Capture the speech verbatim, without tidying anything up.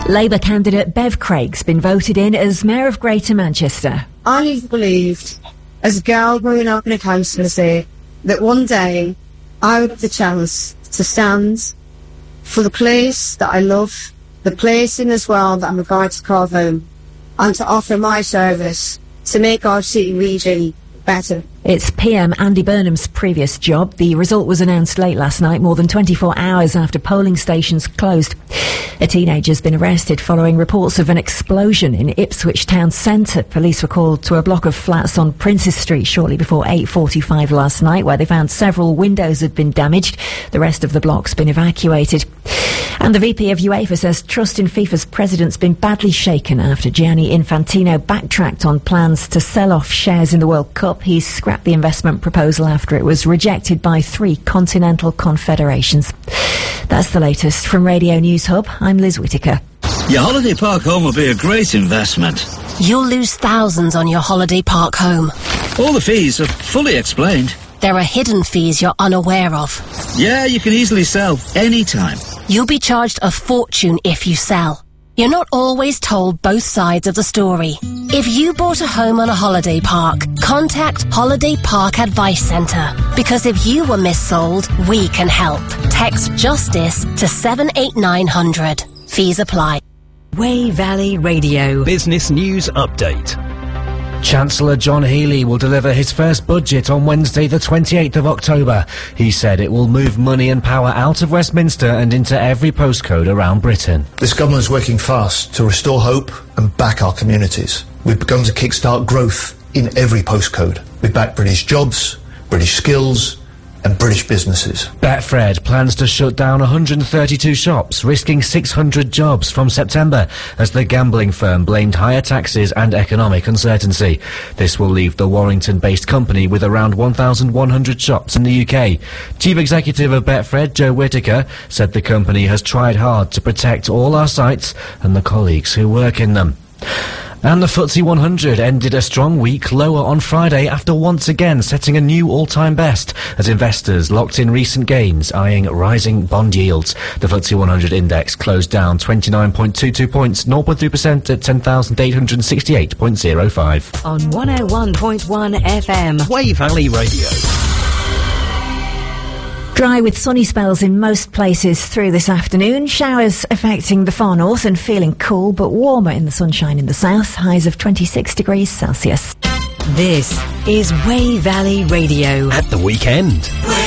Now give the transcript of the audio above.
Labour candidate Bev Craig's been voted in as Mayor of Greater Manchester. I believed, as a girl growing up in a council estate, that one day I would have the chance to stand for the place that I love, the place in as well that I'm required to call home, and to offer my service to make our city region better. It's P M Andy Burnham's previous job. The result was announced late last night, more than twenty-four hours after polling stations closed. A teenager's been arrested following reports of an explosion in Ipswich town centre. Police were called to a block of flats on Princes Street shortly before eight forty-five last night, where they found several windows had been damaged. The rest of the block's been evacuated. And the V P of UEFA says trust in FIFA's president's been badly shaken after Gianni Infantino backtracked on plans to sell off shares in the World Cup. He's scrapped the investment proposal after it was rejected by three continental confederations. That's the latest from Radio News Hub. I'm Liz Whittaker. Your holiday park home will be a great investment. You'll lose thousands on your holiday park home. All the fees are fully explained. There are hidden fees you're unaware of. Yeah, you can easily sell anytime. You'll be charged a fortune if you sell. You're not always told both sides of the story. If you bought a home on a holiday park, contact Holiday Park Advice Centre. Because if you were missold, we can help. Text JUSTICE to seven eight nine hundred. Fees apply. Wey Valley Radio. Business News Update. Chancellor John Healey will deliver his first budget on Wednesday the twenty-eighth of October. He said it will move money and power out of Westminster and into every postcode around Britain. This government is working fast to restore hope and back our communities. We've begun to kickstart growth in every postcode. We've backed British jobs, British skills and British businesses. Betfred plans to shut down one hundred thirty-two shops, risking six hundred jobs from September, as the gambling firm blamed higher taxes and economic uncertainty. This will leave the Warrington-based company with around one thousand one hundred shops in the U K. Chief Executive of Betfred, Joe Whittaker, said the company has tried hard to protect all our sites and the colleagues who work in them. And the F T S E one hundred ended a strong week lower on Friday after once again setting a new all-time best as investors locked in recent gains, eyeing rising bond yields. The F T S E one hundred index closed down twenty-nine point two two points, zero point three percent at ten thousand eight hundred sixty-eight point zero five. On one oh one point one F M. Wey Valley Radio. Dry with sunny spells in most places through this afternoon. Showers affecting the far north and feeling cool, but warmer in the sunshine in the south. Highs of twenty-six degrees Celsius. This is Wey Valley Radio. At the weekend.